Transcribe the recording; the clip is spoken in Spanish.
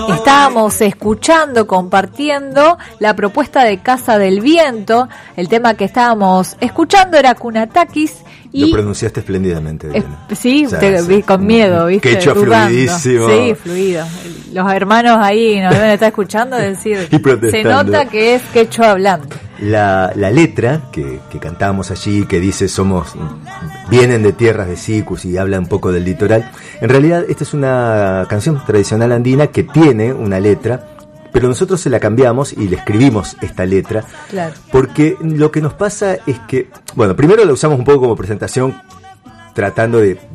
Estábamos escuchando, compartiendo la propuesta de Casa del Viento. El tema que estábamos escuchando era Kunatakis. Lo pronunciaste espléndidamente, Diana. Sí, vi con miedo, ¿viste? Quechua fluidísimo. Sí, fluido. Los hermanos ahí nos deben estar escuchando decir, se nota que es quechua hablando. La letra que cantábamos allí, que dice vienen de tierras de Sicuos y habla un poco del litoral, en realidad esta es una canción tradicional andina que tiene una letra, pero nosotros se la cambiamos y le escribimos esta letra, claro. Porque lo que nos pasa es que, bueno, primero la usamos un poco como presentación, tratando de